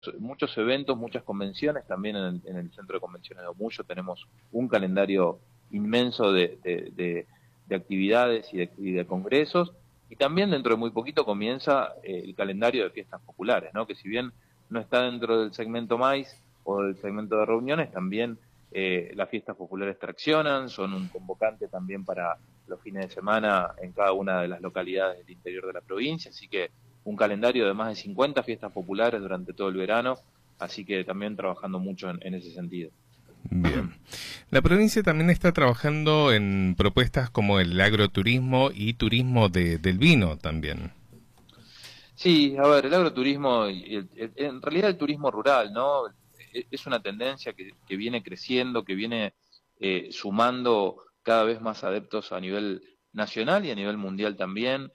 muchos eventos, muchas convenciones, también en el Centro de Convenciones de Omullo tenemos un calendario inmenso de actividades y de congresos, y también dentro de muy poquito comienza el calendario de fiestas populares, ¿no? Que si bien no está dentro del segmento MAIS o del segmento de reuniones, también las fiestas populares traccionan, son un convocante también para los fines de semana en cada una de las localidades del interior de la provincia, así que un calendario de más de 50 fiestas populares durante todo el verano, así que también trabajando mucho en ese sentido. Bien. La provincia también está trabajando en propuestas como el agroturismo y turismo del vino también. Sí, a ver, el agroturismo, en realidad el turismo rural, ¿no? Es una tendencia que viene creciendo, que viene sumando cada vez más adeptos a nivel nacional y a nivel mundial también.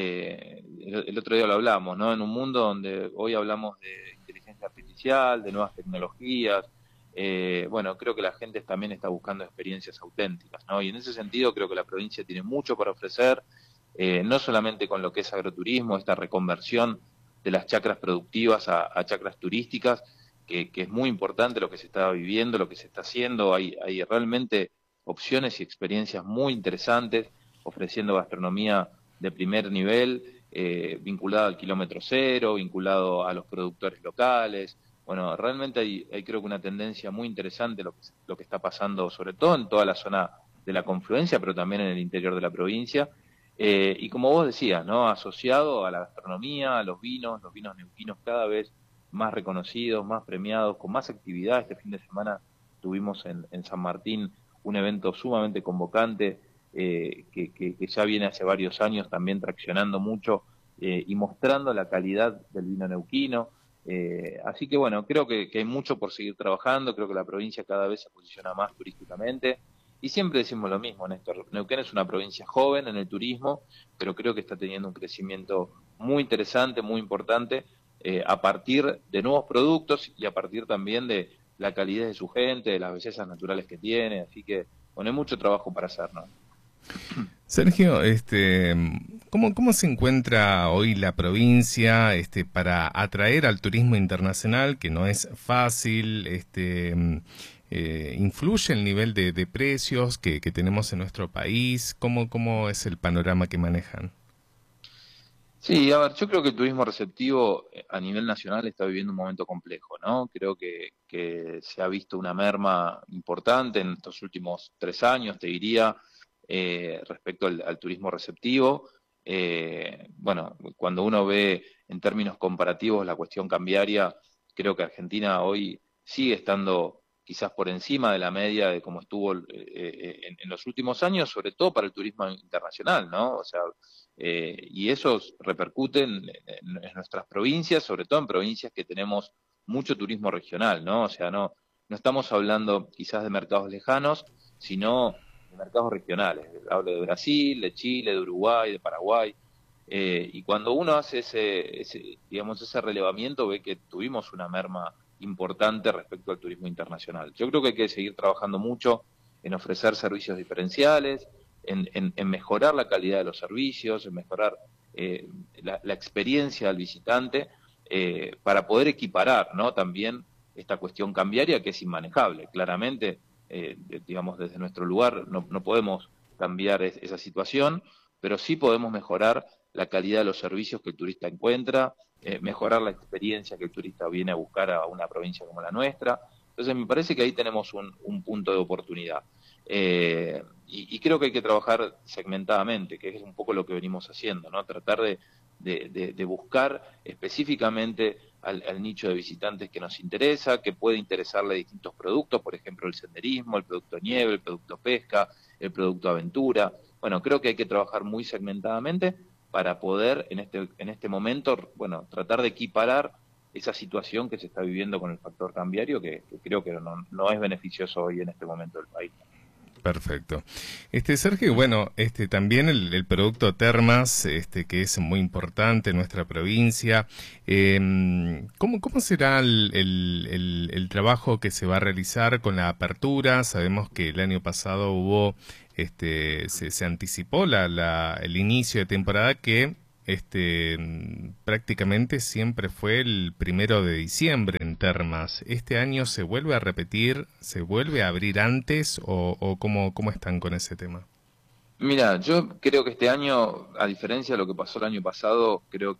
El otro día lo hablamos, ¿no? En un mundo donde hoy hablamos de inteligencia artificial, de nuevas tecnologías, bueno, creo que la gente también está buscando experiencias auténticas, ¿no? Y en ese sentido creo que la provincia tiene mucho para ofrecer, no solamente con lo que es agroturismo, esta reconversión de las chacras productivas a chacras turísticas, que es muy importante lo que se está viviendo, lo que se está haciendo. Hay realmente opciones y experiencias muy interesantes, ofreciendo gastronomía de primer nivel, vinculada al kilómetro cero, vinculado a los productores locales. Bueno, realmente hay creo que una tendencia muy interesante lo que está pasando, sobre todo en toda la zona de la confluencia, pero también en el interior de la provincia. Y como vos decías, ¿no? Asociado a la gastronomía, a los vinos neuquinos cada vez más reconocidos, más premiados, con más actividad. Este fin de semana tuvimos en San Martín un evento sumamente convocante, que ya viene hace varios años también traccionando mucho y mostrando la calidad del vino neuquino. Así que bueno, creo que hay mucho por seguir trabajando, creo que la provincia cada vez se posiciona más turísticamente. Y siempre decimos lo mismo, Néstor. Neuquén es una provincia joven en el turismo, pero creo que está teniendo un crecimiento muy interesante, muy importante, a partir de nuevos productos y a partir también de la calidez de su gente, de las bellezas naturales que tiene. Así que, bueno, hay mucho trabajo para hacer, ¿no? Sergio, ¿cómo se encuentra hoy la provincia, para atraer al turismo internacional, que no es fácil, influye el nivel de precios que tenemos en nuestro país? ¿Cómo es el panorama que manejan? Sí, a ver, yo creo que el turismo receptivo a nivel nacional está viviendo un momento complejo, ¿no? Creo que se ha visto una merma importante en estos últimos 3 años, te diría, respecto al turismo receptivo. Bueno, cuando uno ve en términos comparativos la cuestión cambiaria, creo que Argentina hoy sigue estando quizás por encima de la media de cómo estuvo en los últimos años, sobre todo para el turismo internacional, ¿no? O sea, y eso repercute en nuestras provincias, sobre todo en provincias que tenemos mucho turismo regional, ¿no? O sea, no estamos hablando quizás de mercados lejanos, sino de mercados regionales. Hablo de Brasil, de Chile, de Uruguay, de Paraguay. Y cuando uno hace digamos, ese relevamiento, ve que tuvimos una merma importante respecto al turismo internacional. Yo creo que hay que seguir trabajando mucho en ofrecer servicios diferenciales, en mejorar la calidad de los servicios, en mejorar la experiencia del visitante, para poder equiparar, ¿no? También esta cuestión cambiaria que es inmanejable. Claramente, digamos, desde nuestro lugar no podemos cambiar esa situación, pero sí podemos mejorar la calidad de los servicios que el turista encuentra, mejorar la experiencia que el turista viene a buscar a una provincia como la nuestra. Entonces me parece que ahí tenemos un punto de oportunidad. Y creo que hay que trabajar segmentadamente, que es un poco lo que venimos haciendo, ¿no? Tratar de buscar específicamente al nicho de visitantes que nos interesa, que puede interesarle distintos productos, por ejemplo el senderismo, el producto nieve, el producto pesca, el producto aventura. Bueno, creo que hay que trabajar muy segmentadamente para poder en este momento, bueno, tratar de equiparar esa situación que se está viviendo con el factor cambiario, que creo que no es beneficioso hoy en este momento del país. Perfecto. Sergio, bueno, también el producto Termas, que es muy importante en nuestra provincia. ¿Cómo será el trabajo que se va a realizar con la apertura? Sabemos que el año pasado hubo, se anticipó el inicio de temporada que prácticamente siempre fue el 1 de diciembre en Termas. ¿Este año se vuelve a repetir, se vuelve a abrir antes o cómo están con ese tema? Mira, yo creo que este año, a diferencia de lo que pasó el año pasado, creo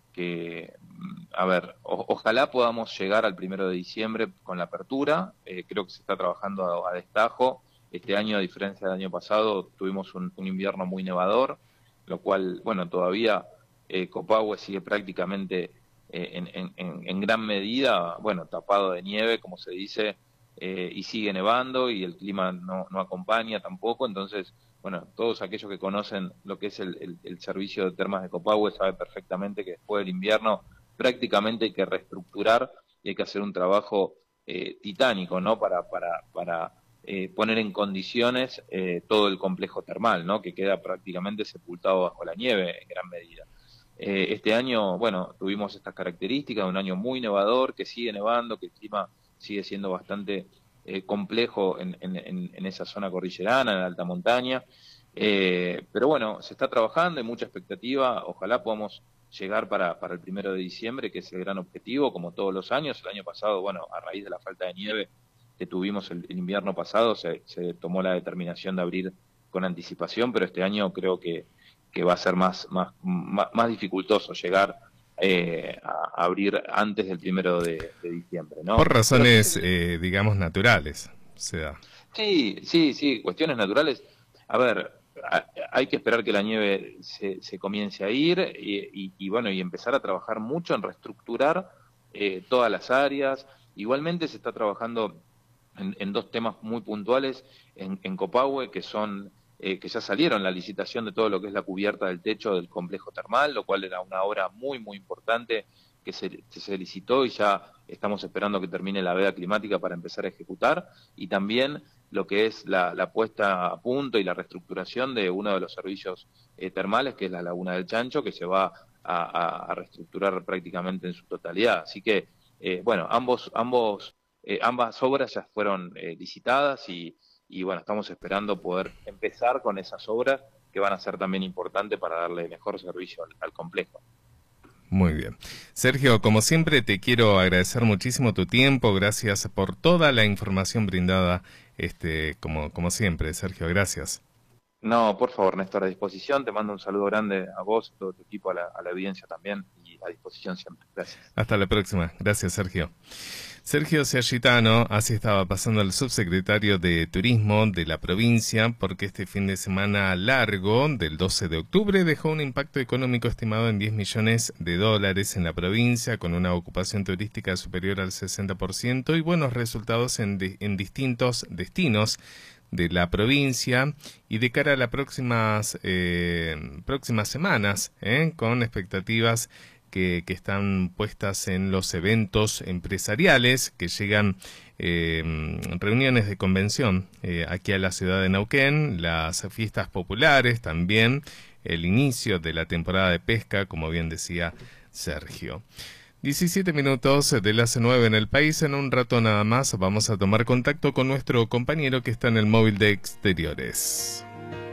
a ver, ojalá podamos llegar al 1 de diciembre con la apertura. Creo que se está trabajando a destajo. Este año, a diferencia del año pasado, tuvimos un invierno muy nevador, lo cual, bueno, todavía Copahue sigue prácticamente en gran medida, bueno, tapado de nieve, como se dice, y sigue nevando y el clima no acompaña tampoco. Entonces, bueno, todos aquellos que conocen lo que es el servicio de termas de Copahue saben perfectamente que después del invierno prácticamente hay que reestructurar y hay que hacer un trabajo titánico, ¿no? Para poner en condiciones todo el complejo termal, ¿no? Que queda prácticamente sepultado bajo la nieve en gran medida. Este año, bueno, tuvimos estas características, un año muy nevador, que sigue nevando, que el clima sigue siendo bastante complejo en esa zona cordillerana, en la alta montaña. Pero bueno, se está trabajando, hay mucha expectativa, ojalá podamos llegar para el 1 de diciembre, que es el gran objetivo, como todos los años. El año pasado, bueno, a raíz de la falta de nieve que tuvimos el invierno pasado, se tomó la determinación de abrir con anticipación, pero este año creo que va a ser más dificultoso llegar a abrir antes del 1 de diciembre, ¿no? Por razones, digamos, naturales, o sea. Sí, cuestiones naturales. A ver, hay que esperar que la nieve se comience a ir y bueno, y empezar a trabajar mucho en reestructurar todas las áreas. Igualmente se está trabajando en dos temas muy puntuales en Copahue, que son que ya salieron la licitación de todo lo que es la cubierta del techo del complejo termal, lo cual era una obra muy importante que se licitó y ya estamos esperando que termine la veda climática para empezar a ejecutar, y también lo que es la puesta a punto y la reestructuración de uno de los servicios termales, que es la Laguna del Chancho, que se va a reestructurar prácticamente en su totalidad. Así que, bueno, ambas obras ya fueron licitadas y bueno, estamos esperando poder empezar con esas obras que van a ser también importantes para darle mejor servicio al complejo. Muy bien. Sergio, como siempre, te quiero agradecer muchísimo tu tiempo. Gracias por toda la información brindada, como siempre, Sergio. Gracias. No, por favor, Néstor, a disposición. Te mando un saludo grande a vos, a todo tu equipo, a la audiencia también, y a disposición siempre. Gracias. Hasta la próxima. Gracias, Sergio. Sergio Ciagitano, así estaba pasando el subsecretario de Turismo de la provincia, porque este fin de semana largo, del 12 de octubre, dejó un impacto económico estimado en $10 millones en la provincia, con una ocupación turística superior al 60% y buenos resultados en distintos destinos de la provincia, y de cara a las próximas semanas, con expectativas que están puestas en los eventos empresariales que llegan, reuniones de convención aquí a la ciudad de Neuquén, las fiestas populares también, el inicio de la temporada de pesca, como bien decía Sergio. 17 minutos de las 9 en el país. En un rato nada más vamos a tomar contacto con nuestro compañero que está en el móvil de exteriores.